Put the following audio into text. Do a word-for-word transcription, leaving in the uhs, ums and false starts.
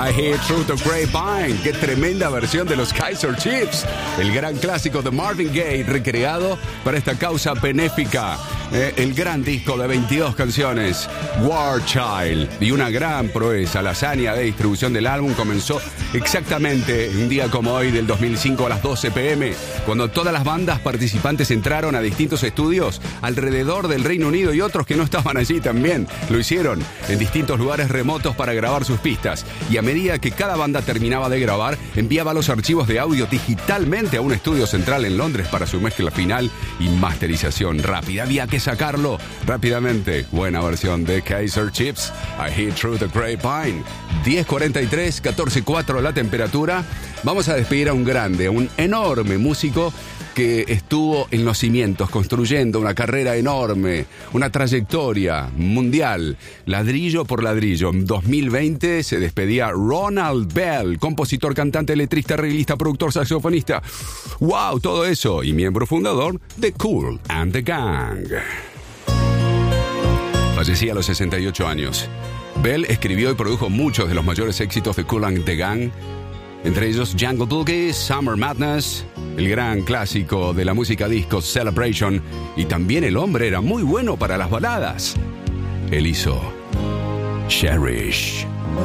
I Hear Through the Grapevine. Qué tremenda versión de los Kaiser Chiefs. El gran clásico de Marvin Gaye recreado para esta causa benéfica. Eh, el gran disco de veintidós canciones, War Child. Y una gran proeza. La hazaña de distribución del álbum comenzó exactamente un día como hoy del dos mil cinco a las doce pm, cuando todas las bandas participantes entraron a distintos estudios alrededor del Reino Unido y otros que no estaban allí también lo hicieron en distintos lugares remotos para grabar sus pistas. Y a medida que cada banda terminaba de grabar, enviaba los archivos de audio digitalmente a un estudio central en Londres para su mezcla final y masterización rápida. Había que sacarlo rápidamente. Buena versión de Kaiser Chiefs, I Hear Through the Grapevine. diez cuarenta y tres, catorce cuatro la temperatura. Vamos a despedir a un grande, a un enorme músico que estuvo en los cimientos, construyendo una carrera enorme, una trayectoria mundial, ladrillo por ladrillo. En dos mil veinte se despedía Ronald Bell, compositor, cantante, letrista, arreglista, productor, saxofonista. ¡Wow! Todo eso. Y miembro fundador de Kool and the Gang. Fallecía a los sesenta y ocho años. Bell escribió y produjo muchos de los mayores éxitos de Kool and the Gang, entre ellos Jungle Boogie, Summer Madness, el gran clásico de la música disco Celebration, y también el hombre era muy bueno para las baladas. Él hizo Cherish.